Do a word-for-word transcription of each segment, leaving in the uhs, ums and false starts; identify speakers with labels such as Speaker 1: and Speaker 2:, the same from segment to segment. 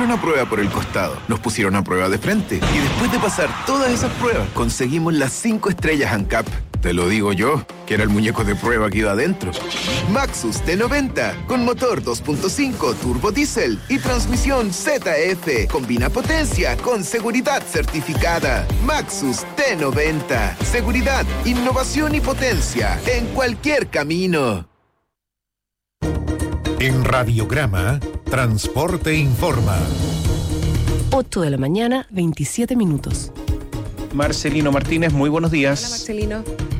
Speaker 1: pusieron a prueba por el costado, nos pusieron a prueba de frente. Y después de pasar todas esas pruebas, conseguimos las cinco estrellas ANCAP. Te lo digo yo, que era el muñeco de prueba que iba adentro. Maxus T noventa, con motor dos punto cinco turbo diésel y transmisión Z F. Combina potencia con seguridad certificada. Maxus T noventa. Seguridad, innovación y potencia en cualquier camino.
Speaker 2: En Radiograma, Transporte Informa.
Speaker 3: ocho de la mañana, veintisiete minutos.
Speaker 4: Marcelino Martínez, muy buenos días.
Speaker 5: Hola, Marcelino.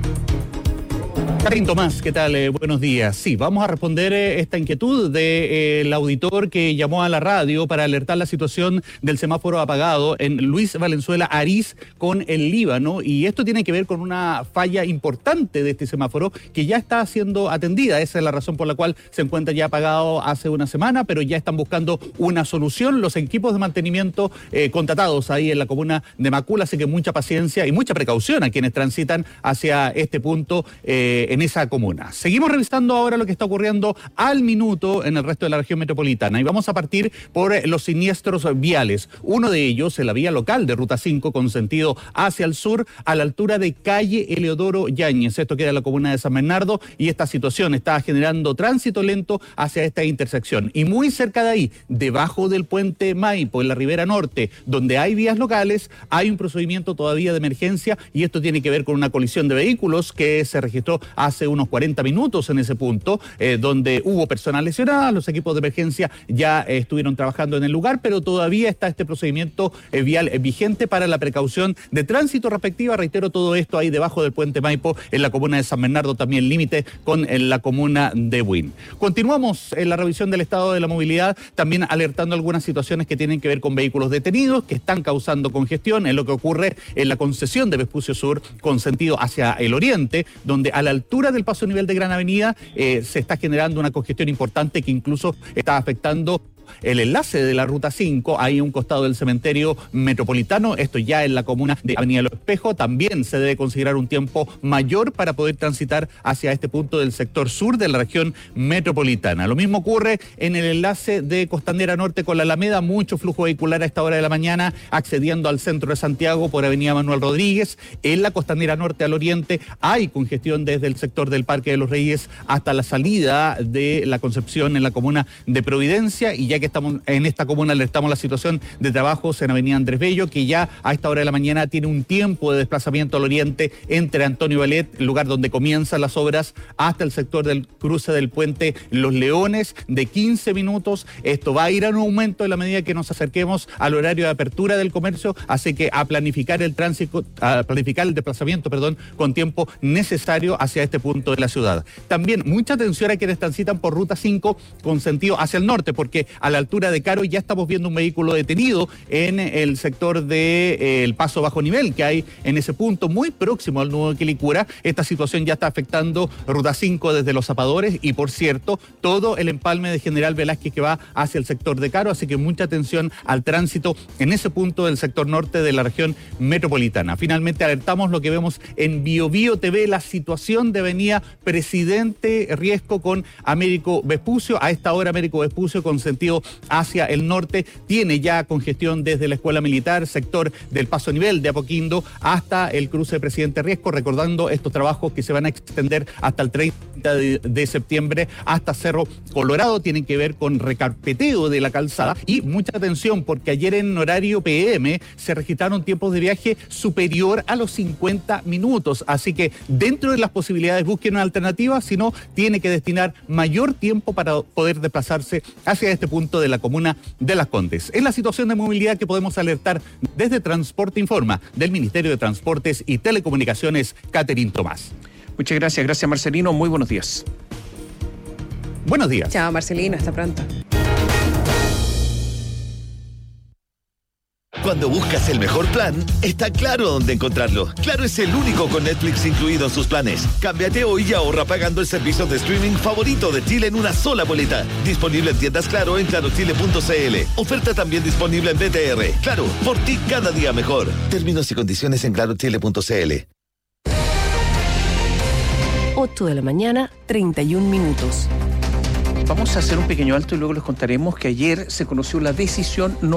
Speaker 6: Karin Tomás, ¿qué tal? Eh, buenos días. Sí, vamos a responder eh, esta inquietud del de, eh, auditor que llamó a la radio para alertar la situación del semáforo apagado en Luis Valenzuela Ariz con el Líbano, y esto tiene que ver con una falla importante de este semáforo que ya está siendo atendida. Esa es la razón por la cual se encuentra ya apagado hace una semana, pero ya están buscando una solución los equipos de mantenimiento eh, contratados ahí en la comuna de Macul, así que mucha paciencia y mucha precaución a quienes transitan hacia este punto eh, en esa comuna. Seguimos revisando ahora lo que está ocurriendo al minuto en el resto de la región metropolitana y vamos a partir por los siniestros viales. Uno de ellos en la vía local de Ruta cinco con sentido hacia el sur a la altura de calle Eleodoro Yáñez. Esto queda en la comuna de San Bernardo y esta situación está generando tránsito lento hacia esta intersección. Y muy cerca de ahí, debajo del puente Maipo, en la ribera norte, donde hay vías locales, hay un procedimiento todavía de emergencia y esto tiene que ver con una colisión de vehículos que se registró hace unos cuarenta minutos en ese punto, eh, donde hubo personas lesionadas. Los equipos de emergencia ya eh, estuvieron trabajando en el lugar, pero todavía está este procedimiento eh, vial eh, vigente para la precaución de tránsito respectiva. Reitero, todo esto ahí debajo del puente Maipo, en la comuna de San Bernardo, también límite con en la comuna de Buin. Continuamos en la revisión del estado de la movilidad, también alertando algunas situaciones que tienen que ver con vehículos detenidos, que están causando congestión en lo que ocurre en la concesión de Vespucio Sur con sentido hacia el oriente, donde a la altura del paso a nivel de Gran Avenida eh, se está generando una congestión importante que incluso está afectando el enlace de la Ruta cinco, ahí a un costado del cementerio metropolitano. Esto ya en la comuna de Avenida Los Espejos. También se debe considerar un tiempo mayor para poder transitar hacia este punto del sector sur de la región metropolitana. Lo mismo ocurre en el enlace de Costanera Norte con la Alameda. Mucho flujo vehicular a esta hora de la mañana accediendo al centro de Santiago por Avenida Manuel Rodríguez. En la Costanera Norte al oriente hay congestión desde el sector del Parque de los Reyes hasta la salida de la Concepción en la comuna de Providencia. Y ya que estamos en esta comuna, alertamos la situación de trabajos en Avenida Andrés Bello, que ya a esta hora de la mañana tiene un tiempo de desplazamiento al oriente entre Antonio Vallet, el lugar donde comienzan las obras, hasta el sector del cruce del puente Los Leones, de quince minutos. Esto va a ir a un aumento en la medida que nos acerquemos al horario de apertura del comercio, así que a planificar el tránsito, a planificar el desplazamiento, perdón, con tiempo necesario hacia este punto de la ciudad. También mucha atención a quienes transitan por Ruta cinco con sentido hacia el norte, porque a la altura de Caro ya estamos viendo un vehículo detenido en el sector del de, eh, paso bajo nivel que hay en ese punto muy próximo al nudo de Quilicura. Esta situación ya está afectando Ruta cinco desde Los Zapadores y, por cierto, todo el empalme de General Velázquez que va hacia el sector de Caro, así que mucha atención al tránsito en ese punto del sector norte de la región metropolitana. Finalmente alertamos lo que vemos en Bio Bio T V, la situación de avenida Presidente Riesco con Américo Vespucio. A esta hora Américo Vespucio con sentido hacia el norte tiene ya congestión desde la Escuela Militar, sector del paso a nivel de Apoquindo hasta el cruce de Presidente Riesco, recordando estos trabajos que se van a extender hasta el treinta de septiembre hasta Cerro Colorado. Tienen que ver con recarpeteo de la calzada y mucha atención porque ayer en horario P M se registraron tiempos de viaje superior a los cincuenta minutos, así que dentro de las posibilidades busquen una alternativa, si no tiene que destinar mayor tiempo para poder desplazarse hacia este punto de la comuna de Las Condes. Es la situación de movilidad que podemos alertar desde Transporte Informa del Ministerio de Transportes y Telecomunicaciones, Karin Tomás.
Speaker 4: Muchas gracias, gracias Marcelino, muy buenos días.
Speaker 6: Buenos días.
Speaker 5: Chao Marcelino, hasta pronto.
Speaker 7: Cuando buscas el mejor plan, está claro dónde encontrarlo. Claro es el único con Netflix incluido en sus planes. Cámbiate hoy y ahorra pagando el servicio de streaming favorito de Chile en una sola boleta. Disponible en tiendas Claro en claro chile punto c l. Oferta también disponible en B T R. Claro, por ti cada día mejor. Términos y condiciones en claro chile punto c l.
Speaker 3: ocho de la mañana, treinta y un minutos.
Speaker 4: Vamos a hacer un pequeño alto y luego les contaremos que ayer se conoció la decisión no